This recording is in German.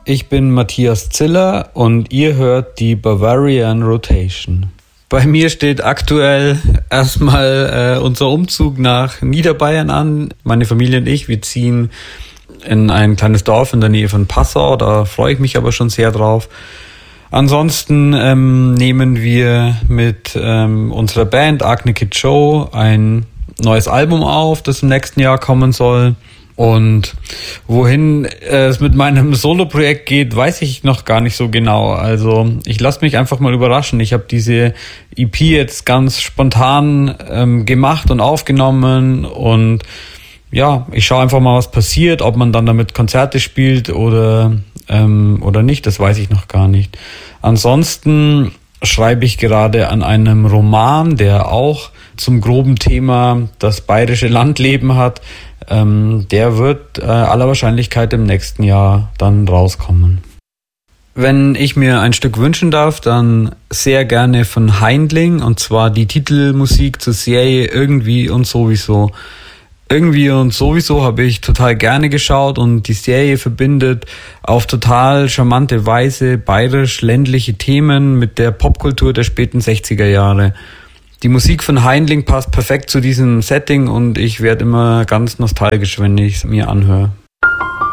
ich bin Matthias Ziller und ihr hört die Bavarian Rotation. Bei mir steht aktuell erstmal unser Umzug nach Niederbayern an. Meine Familie und ich, wir ziehen in ein kleines Dorf in der Nähe von Passau, da freue ich mich aber schon sehr drauf. Ansonsten nehmen wir mit unserer Band Acne Kid Show ein neues Album auf, das im nächsten Jahr kommen soll. Und wohin es mit meinem Solo-Projekt geht, weiß ich noch gar nicht so genau. Also ich lasse mich einfach mal überraschen. Ich habe diese EP jetzt ganz spontan gemacht und aufgenommen und ja, ich schaue einfach mal, was passiert, ob man dann damit Konzerte spielt oder nicht, das weiß ich noch gar nicht. Ansonsten schreibe ich gerade an einem Roman, der auch zum groben Thema das bayerische Landleben hat. Der wird aller Wahrscheinlichkeit im nächsten Jahr dann rauskommen. Wenn ich mir ein Stück wünschen darf, dann sehr gerne von Haindling, und zwar die Titelmusik zur Serie Irgendwie und Sowieso. Irgendwie und Sowieso habe ich total gerne geschaut und die Serie verbindet auf total charmante Weise bayerisch-ländliche Themen mit der Popkultur der späten 60er Jahre. Die Musik von Haindling passt perfekt zu diesem Setting und ich werde immer ganz nostalgisch, wenn ich es mir anhöre.